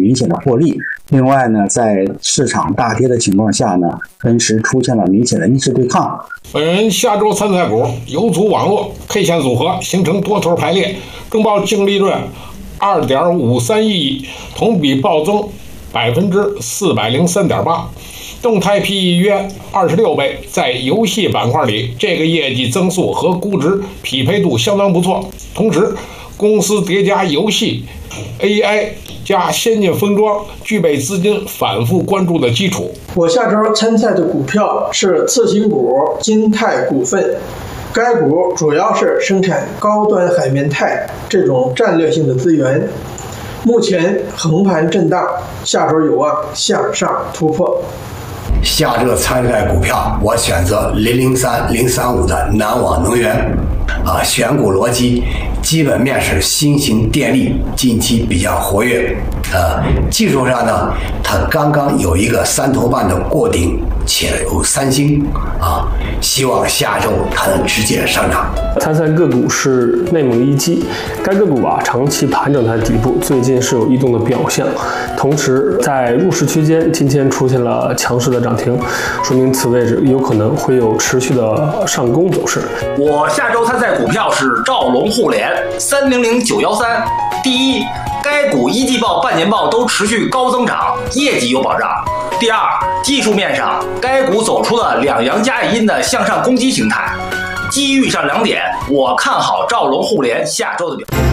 明显的获利。另外呢，在市场大跌的情况下呢，分时出现了明显的逆势对抗。 本人下周参赛股有组网络 K 线组合形成多头排列，更报净利润2.53亿，同比暴增403.8%，动态 PE 约26倍。在游戏板块里，这个业绩增速和估值匹配度相当不错。同时，公司叠加游戏、AI 加先进封装，具备资金反复关注的基础。 我下周参赛的股票是次新股金泰股份，该股主要是生产高端海绵钛这种战略性的资源，目前横盘震荡，下周有望向上突破。 下周参赛股票，我选择003035的南网能源。选股逻辑，基本面是新型电力，近期比较活跃。技术上呢，它刚刚有一个3头半的过顶，且有3星希望下周它能直接上涨。 参赛个股是内蒙一机，该个股长期盘整在底部，最近是有异动的表象，同时在入市区间今天出现了强势的涨停，说明此位置有可能会有持续的上攻走势。 我下周参赛股票是兆龙互联300913。第一，该股一季报、半年报都持续高增长，业绩有保障。第二，技术面上，该股走出了两阳加一阴的向上攻击形态。基于以上2点，我看好兆龙互联下周的表现。